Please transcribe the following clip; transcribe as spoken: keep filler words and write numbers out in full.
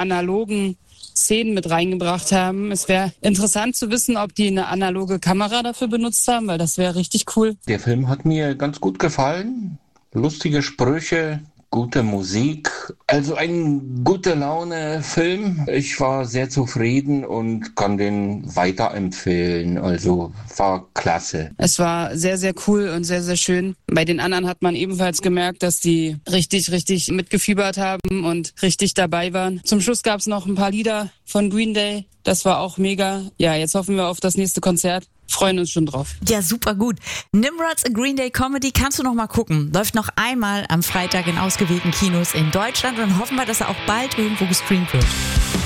analogen Szenen mit reingebracht haben. Es wäre interessant zu wissen, ob die eine analoge Kamera dafür benutzt haben, weil das wäre richtig cool. Der Film hat mir ganz gut gefallen. Lustige Sprüche, gute Musik. Also ein gute Laune-Film. Ich war sehr zufrieden und kann den weiterempfehlen. Also war klasse. Es war sehr, sehr cool und sehr, sehr schön. Bei den anderen hat man ebenfalls gemerkt, dass die richtig, richtig mitgefiebert haben und richtig dabei waren. Zum Schluss gab es noch ein paar Lieder von Green Day. Das war auch mega. Ja, jetzt hoffen wir auf das nächste Konzert. Freuen uns schon drauf. Ja, super gut. Nimrods, a Green Day Comedy, kannst du noch mal gucken. Läuft noch einmal am Freitag in ausgewählten Kinos in Deutschland und hoffen wir, dass er auch bald irgendwo gestreamt wird.